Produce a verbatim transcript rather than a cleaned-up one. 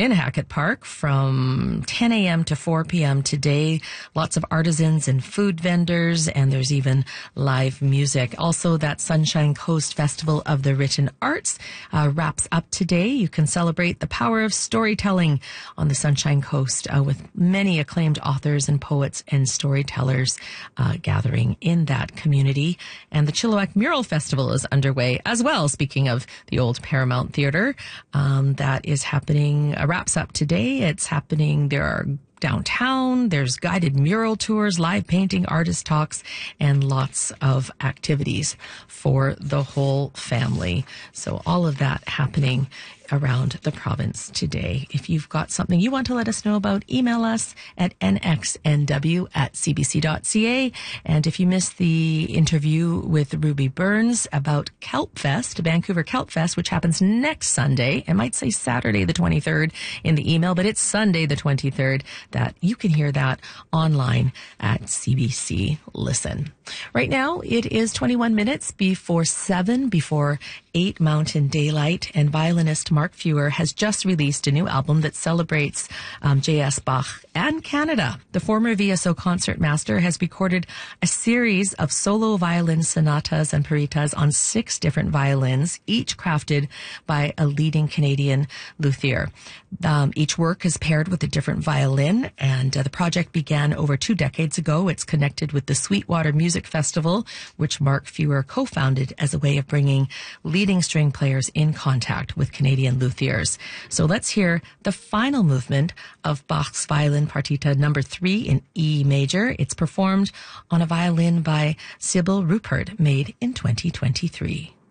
in Hackett Park from ten a.m. to four p.m. today. Lots of artisans and food vendors, and there's even live music. Also, that Sunshine Coast Festival of the Written Arts uh, wraps up today. You can celebrate the power of storytelling on the Sunshine Coast uh, with many acclaimed authors and poets and storytellers uh, gathering in that community. And the Chilliwack Mural Festival is underway as well. Speaking of the old Paramount Theatre, um, that is happening, uh, wraps up today. It's happening. There are downtown, there's guided mural tours, live painting, artist talks, and lots of activities for the whole family. So all of that happening around the province today. If you've got something you want to let us know about, email us at n x n w at c b c dot c a. And if you missed the interview with Ruby Burns about Kelp Fest, Vancouver Kelp Fest, which happens next Sunday, I might say Saturday the twenty-third in the email, but it's Sunday the twenty-third, that you can hear that online at C B C Listen. Right now, it is twenty-one minutes before seven, before eight Mountain Daylight, and violinist Mark Fewer has just released a new album that celebrates um, J S. Bach and Canada. The former V S O concertmaster has recorded a series of solo violin sonatas and paritas on six different violins, each crafted by a leading Canadian luthier. Um, each work is paired with a different violin, and uh, the project began over two decades ago. It's connected with the Sweetwater Music Festival, which Mark Fewer co-founded as a way of bringing leading string players in contact with Canadian luthiers. So let's hear the final movement of Bach's Violin Partita number three in E major. It's performed on a violin by Sybil Rupert, made in twenty twenty-three.